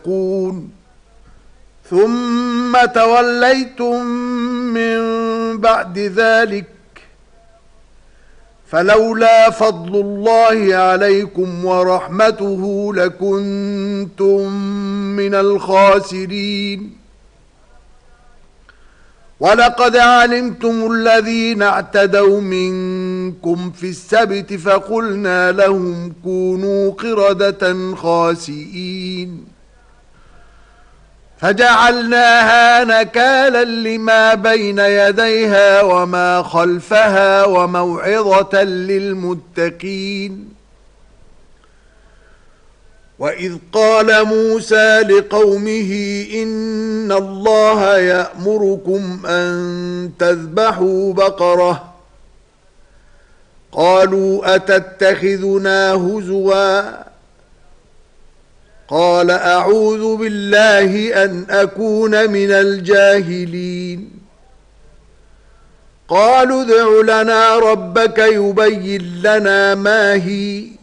ثم توليتم من بعد ذلك فلولا فضل الله عليكم ورحمته لكنتم من الخاسرين. ولقد علمتم الذين اعتدوا منكم في السبت فقلنا لهم كونوا قردة خاسئين فجعلناها نكالا لما بين يديها وما خلفها وموعظة للمتقين. وإذ قال موسى لقومه إن الله يأمركم أن تذبحوا بقرة قالوا أتتخذنا هزوا قال أعوذ بالله أن أكون من الجاهلين. قالوا ادع لنا ربك يبين لنا ما هي